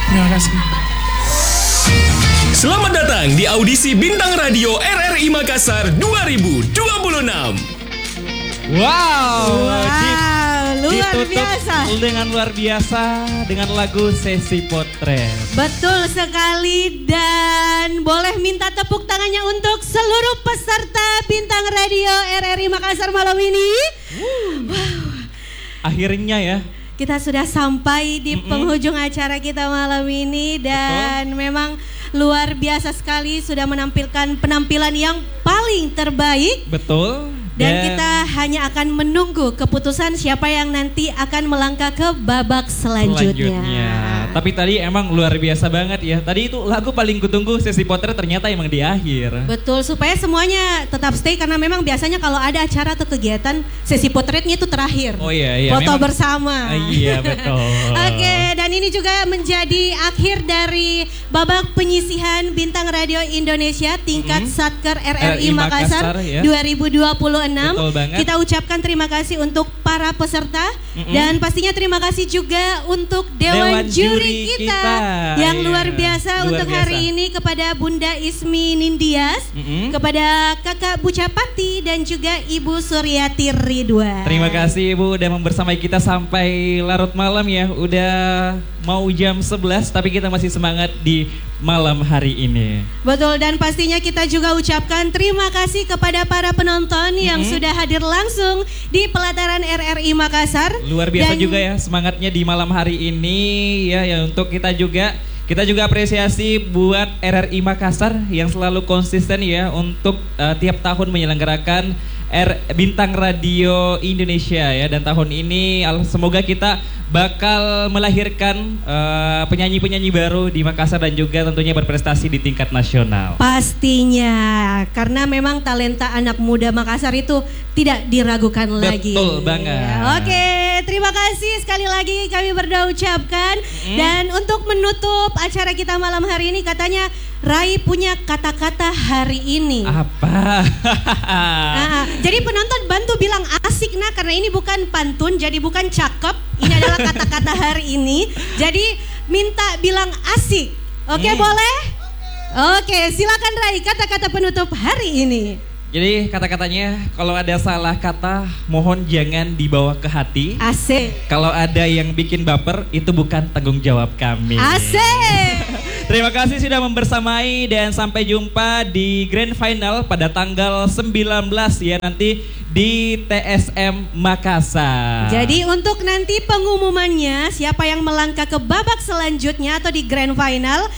Terima kasih. Selamat datang di audisi Bintang Radio RRI Makassar 2026. Wow, luar biasa. Dengan luar biasa dengan lagu Sesi Potret. Betul sekali, dan boleh minta tepuk tangannya untuk seluruh peserta Bintang Radio RRI Makassar malam ini. Wow. Akhirnya ya. Kita sudah sampai di penghujung acara kita malam ini, dan memang luar biasa sekali, sudah menampilkan penampilan yang paling terbaik. Betul. Dan kita hanya akan menunggu keputusan siapa yang nanti akan melangkah ke babak selanjutnya. Tapi tadi emang luar biasa banget ya. Tadi itu lagu paling kutunggu Sesi Potret, ternyata emang di akhir. Betul, supaya semuanya tetap stay, karena memang biasanya kalau ada acara atau kegiatan Sesi Potretnya itu terakhir. Oh iya, foto memang, bersama. Iya betul. Oke, dan ini juga menjadi akhir dari babak penyisihan Bintang Radio Indonesia tingkat Satker RRI Makassar ya. 2026. Betul banget. Kita ucapkan terima kasih untuk para peserta dan pastinya terima kasih juga untuk Dewan Juri kita yang luar biasa untuk hari ini, kepada Bunda Ismi Nindias, kepada Kakak Bucapati dan juga Ibu Suryati Ridwan. Terima kasih Ibu udah membersamai kita sampai larut malam ya. Udah mau jam 11 tapi kita masih semangat di malam hari ini. Betul, dan pastinya kita juga ucapkan terima kasih kepada para penonton yang sudah hadir langsung di pelataran RRI Makassar. Luar biasa juga ya semangatnya di malam hari ini ya untuk kita juga apresiasi buat RRI Makassar yang selalu konsisten ya untuk tiap tahun menyelenggarakan Bintang Radio Indonesia ya, dan tahun ini semoga kita bakal melahirkan penyanyi-penyanyi baru di Makassar dan juga tentunya berprestasi di tingkat nasional. Pastinya, karena memang talenta anak muda Makassar itu tidak diragukan lagi. Betul banget. Oke, terima kasih sekali lagi kami berdua ucapkan. Dan untuk menutup acara kita malam hari ini, katanya Rai punya kata-kata hari ini. Apa? Jadi penonton bantu bilang asik nah, karena ini bukan pantun, jadi bukan cakep. Ini adalah kata-kata hari ini. Jadi minta bilang asik. Oke, boleh? Oke, silakan Rai, kata-kata penutup hari ini. Jadi kata-katanya, kalau ada salah kata mohon jangan dibawa ke hati. Asik. Kalau ada yang bikin baper itu bukan tanggung jawab kami. Asik. Terima kasih sudah membersamai dan sampai jumpa di Grand Final pada tanggal 19 ya nanti di TSM Makassar. Jadi untuk nanti pengumumannya siapa yang melangkah ke babak selanjutnya atau di Grand Final